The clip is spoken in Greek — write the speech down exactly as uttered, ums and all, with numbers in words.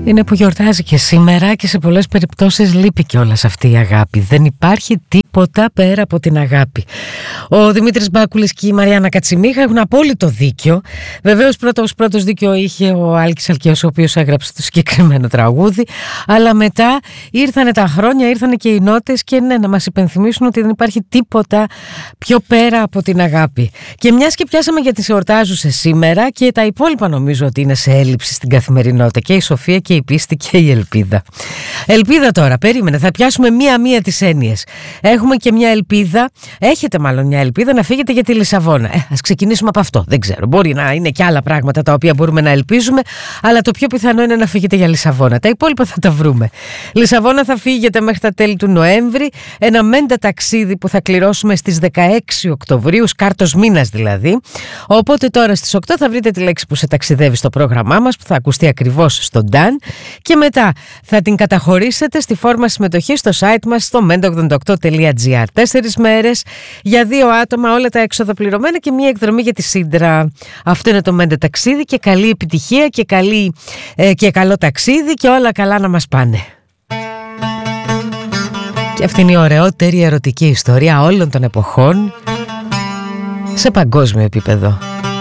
Είναι που γιορτάζει και σήμερα και σε πολλές περιπτώσεις λείπει κιόλας αυτή η αγάπη. Δεν υπάρχει τίποτα πέρα από την αγάπη. Ο Δημήτρης Μπάκουλης και η Μαριάννα Κατσιμίχα έχουν απόλυτο δίκιο. Βεβαίως πρώτος, πρώτος δίκιο είχε ο Άλκης Αλκαίος, ο οποίος έγραψε το συγκεκριμένο τραγούδι. Αλλά μετά ήρθανε τα χρόνια, ήρθανε και οι νότες και ναι, να μας υπενθυμίσουν ότι δεν υπάρχει τίποτα πιο πέρα από την αγάπη. Και μιας και πιάσαμε για τις εορτάζουσες σήμερα, και τα υπόλοιπα νομίζω ότι είναι σε έλλειψη στην καθημερινότητα. Και η Σοφία και η πίστη και η ελπίδα. Ελπίδα τώρα, περίμενε, θα πιάσουμε μία-μία τις έννοιες. Έχουμε και μια ελπίδα, έχετε μάλλον μια ελπίδα να φύγετε για τη Λισαβόνα. Ε, ας ξεκινήσουμε από αυτό. Δεν ξέρω, μπορεί να είναι και άλλα πράγματα τα οποία μπορούμε να ελπίζουμε, αλλά το πιο πιθανό είναι να φύγετε για Λισαβόνα. Τα υπόλοιπα θα τα βρούμε. Λισαβόνα θα φύγετε μέχρι τα τέλη του Νοέμβρη. Ένα μέντα ταξίδι που θα κληρώσουμε στις δεκαέξι Οκτωβρίου, σκάρτος μήνας δηλαδή. Οπότε τώρα στις οκτώ θα βρείτε τη λέξη που σε ταξιδεύει στο πρόγραμμά μας, που θα ακουστεί ακριβώς στον Νταν, και μετά θα την καταχωρήσετε στη φόρμα συμμετοχής στο site μας στο μέντα ογδόντα οκτώ τελεία τζι άρ. Τέσσερις μέρες για δύο άτομα, όλα τα έξοδα πληρωμένα και μία εκδρομή για τη Σύντρα. Αυτό είναι το μέντα ταξίδι, και καλή επιτυχία και, καλή, ε, και καλό ταξίδι και όλα καλά να μας πάνε. Και αυτή είναι η ωραιότερη ερωτική ιστορία όλων των εποχών σε παγκόσμιο επίπεδο.